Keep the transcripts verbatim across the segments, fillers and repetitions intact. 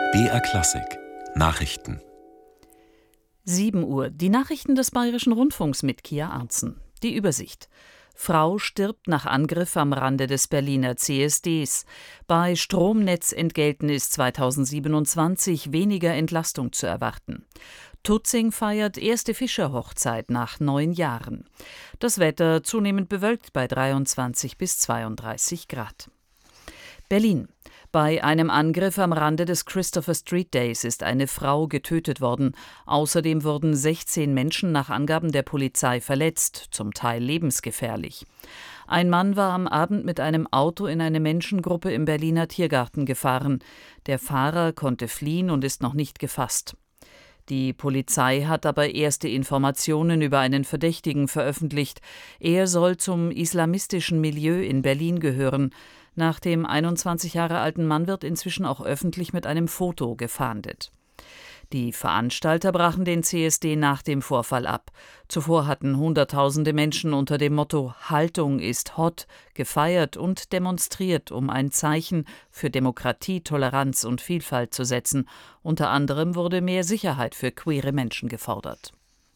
B R Klassik Nachrichten. sieben Uhr. Die Nachrichten des Bayerischen Rundfunks mit Kia Arzen. Die Übersicht. Frau stirbt nach Angriff am Rande des Berliner C S Ds. Bei Stromnetzentgelten ist zweitausendsiebenundzwanzig weniger Entlastung zu erwarten. Tutzing feiert erste Fischerhochzeit nach neun Jahren. Das Wetter zunehmend bewölkt bei dreiundzwanzig bis zweiunddreißig Grad. Berlin. Bei einem Angriff am Rande des Christopher Street Days ist eine Frau getötet worden. Außerdem wurden sechzehn Menschen nach Angaben der Polizei verletzt, zum Teil lebensgefährlich. Ein Mann war am Abend mit einem Auto in eine Menschengruppe im Berliner Tiergarten gefahren. Der Fahrer konnte fliehen und ist noch nicht gefasst. Die Polizei hat aber erste Informationen über einen Verdächtigen veröffentlicht. Er soll zum islamistischen Milieu in Berlin gehören. Nach dem einundzwanzig Jahre alten Mann wird inzwischen auch öffentlich mit einem Foto gefahndet. Die Veranstalter brachen den C S D nach dem Vorfall ab. Zuvor hatten Hunderttausende Menschen unter dem Motto »Haltung ist hot« gefeiert und demonstriert, um ein Zeichen für Demokratie, Toleranz und Vielfalt zu setzen. Unter anderem wurde mehr Sicherheit für queere Menschen gefordert.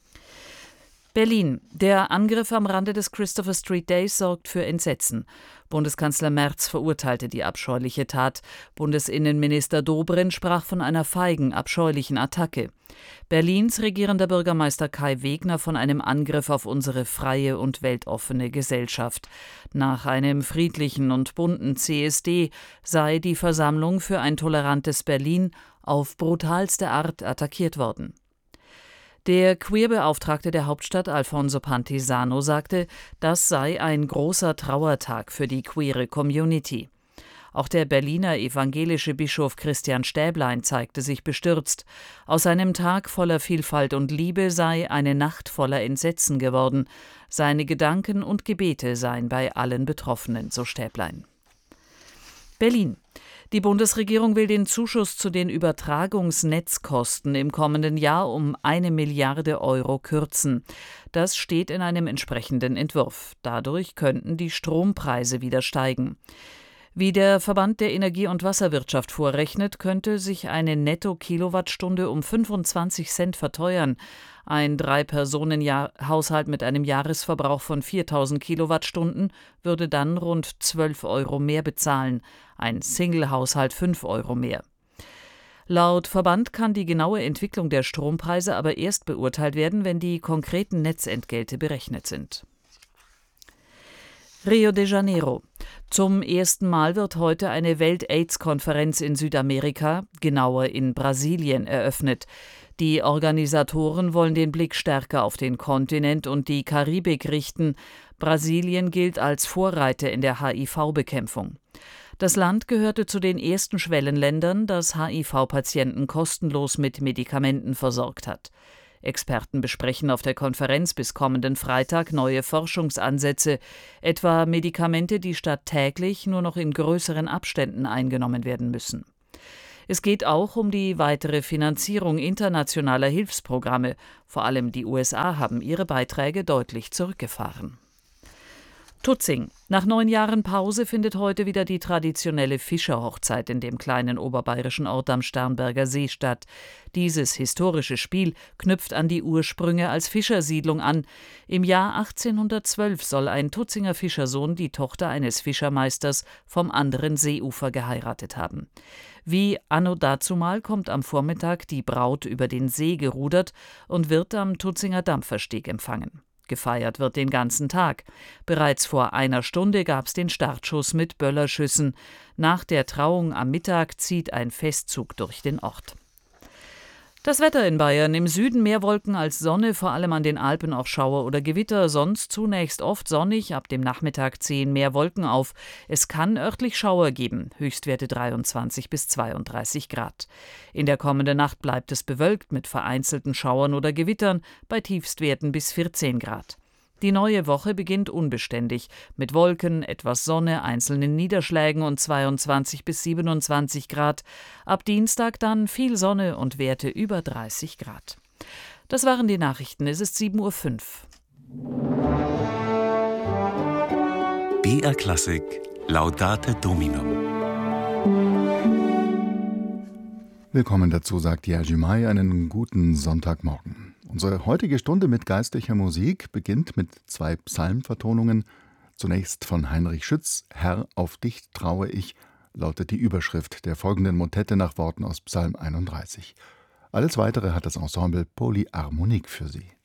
Berlin. Der Angriff am Rande des Christopher Street Days sorgt für Entsetzen. Bundeskanzler Merz verurteilte die abscheuliche Tat. Bundesinnenminister Dobrindt sprach von einer feigen, abscheulichen Attacke. Berlins regierender Bürgermeister Kai Wegner von einem Angriff auf unsere freie und weltoffene Gesellschaft. Nach einem friedlichen und bunten C S D sei die Versammlung für ein tolerantes Berlin auf brutalste Art attackiert worden. Der Queerbeauftragte der Hauptstadt Alfonso Pantisano sagte, das sei ein großer Trauertag für die queere Community. Auch der Berliner evangelische Bischof Christian Stäblein zeigte sich bestürzt. Aus einem Tag voller Vielfalt und Liebe sei eine Nacht voller Entsetzen geworden. Seine Gedanken und Gebete seien bei allen Betroffenen, so Stäblein. Berlin. Die Bundesregierung will den Zuschuss zu den Übertragungsnetzkosten im kommenden Jahr um eine Milliarde Euro kürzen. Das steht in einem entsprechenden Entwurf. Dadurch könnten die Strompreise wieder steigen. Wie der Verband der Energie- und Wasserwirtschaft vorrechnet, könnte sich eine Netto-Kilowattstunde um fünfundzwanzig Cent verteuern. Ein Drei-Personen-Haushalt mit einem Jahresverbrauch von viertausend Kilowattstunden würde dann rund zwölf Euro mehr bezahlen, ein Single-Haushalt fünf Euro mehr. Laut Verband kann die genaue Entwicklung der Strompreise aber erst beurteilt werden, wenn die konkreten Netzentgelte berechnet sind. Rio de Janeiro. Zum ersten Mal wird heute eine Welt-Aids-Konferenz in Südamerika, genauer in Brasilien, eröffnet. Die Organisatoren wollen den Blick stärker auf den Kontinent und die Karibik richten. Brasilien gilt als Vorreiter in der H I V-Bekämpfung. Das Land gehörte zu den ersten Schwellenländern, das H I V-Patienten kostenlos mit Medikamenten versorgt hat. Experten besprechen auf der Konferenz bis kommenden Freitag neue Forschungsansätze, etwa Medikamente, die statt täglich nur noch in größeren Abständen eingenommen werden müssen. Es geht auch um die weitere Finanzierung internationaler Hilfsprogramme. Vor allem die U S A haben ihre Beiträge deutlich zurückgefahren. Tutzing. Nach neun Jahren Pause findet heute wieder die traditionelle Fischerhochzeit in dem kleinen oberbayerischen Ort am Starnberger See statt. Dieses historische Spiel knüpft an die Ursprünge als Fischersiedlung an. Im Jahr achtzehnhundertzwölf soll ein Tutzinger Fischersohn die Tochter eines Fischermeisters vom anderen Seeufer geheiratet haben. Wie anno dazumal kommt am Vormittag die Braut über den See gerudert und wird am Tutzinger Dampfersteg empfangen. Gefeiert wird den ganzen Tag. Bereits vor einer Stunde gab es den Startschuss mit Böllerschüssen. Nach der Trauung am Mittag zieht ein Festzug durch den Ort. Das Wetter in Bayern: im Süden mehr Wolken als Sonne, vor allem an den Alpen auch Schauer oder Gewitter, sonst zunächst oft sonnig, ab dem Nachmittag ziehen mehr Wolken auf. Es kann örtlich Schauer geben, Höchstwerte dreiundzwanzig bis zweiunddreißig Grad. In der kommenden Nacht bleibt es bewölkt mit vereinzelten Schauern oder Gewittern, bei Tiefstwerten bis vierzehn Grad. Die neue Woche beginnt unbeständig, mit Wolken, etwas Sonne, einzelnen Niederschlägen und zweiundzwanzig bis siebenundzwanzig Grad. Ab Dienstag dann viel Sonne und Werte über dreißig Grad. Das waren die Nachrichten. Es ist sieben Uhr fünf. B R Klassik Laudate Domino. Willkommen dazu, sagt Jerzy May, einen guten Sonntagmorgen. Unsere heutige Stunde mit geistlicher Musik beginnt mit zwei Psalmvertonungen. Zunächst von Heinrich Schütz, »Herr, auf dich traue ich«, lautet die Überschrift der folgenden Motette nach Worten aus Psalm einunddreißig. Alles Weitere hat das Ensemble Polyharmonik für Sie.